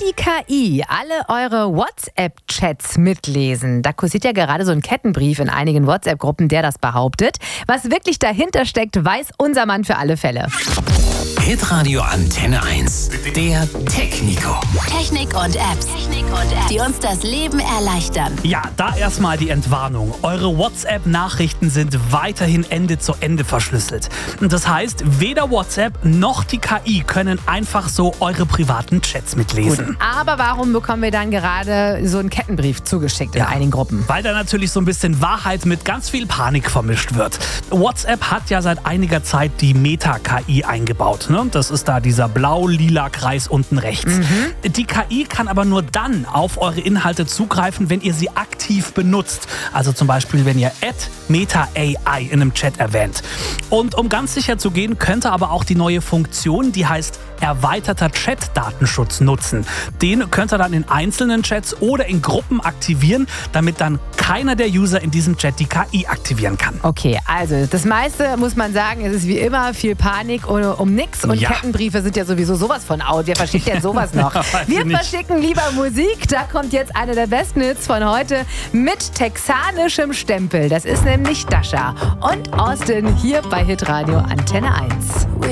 die KI alle eure WhatsApp-Chats mitlesen? Da kursiert ja gerade so ein Kettenbrief in einigen WhatsApp-Gruppen, der das behauptet. Was wirklich dahinter steckt, weiß unser Mann für alle Fälle. Hitradio Antenne 1, der Technico. Technik und Apps, die uns das Leben erleichtern. Ja, da erstmal die Entwarnung. Eure WhatsApp-Nachrichten sind weiterhin Ende zu Ende verschlüsselt. Und das heißt, weder WhatsApp noch die KI können einfach so eure privaten Chats mitlesen. Gut, aber warum bekommen wir dann gerade so einen Kettenbrief zugeschickt in einigen Gruppen? Weil da natürlich so ein bisschen Wahrheit mit ganz viel Panik vermischt wird. WhatsApp hat ja seit einiger Zeit die Meta-KI eingebaut. Ne? Das ist da dieser blau-lila Kreis unten rechts. Die KI kann aber nur dann auf eure Inhalte zugreifen, wenn ihr sie aktiv benutzt. Also zum Beispiel, wenn ihr @MetaAI in einem Chat erwähnt. Und um ganz sicher zu gehen, könnt ihr aber auch die neue Funktion, die heißt erweiterter Chat-Datenschutz nutzen. Den könnt ihr dann in einzelnen Chats oder in Gruppen aktivieren, damit dann keiner der User in diesem Chat die KI aktivieren kann. Okay, also das meiste muss man sagen, es ist wie immer viel Panik um nix und Ja. Kettenbriefe sind ja sowieso sowas von out. Wer verschickt denn sowas noch? Wir verschicken lieber Musik. Da kommt jetzt einer der besten Hits von heute mit texanischem Stempel. Das ist nämlich Dasha und Austin hier bei Hitradio Antenne 1.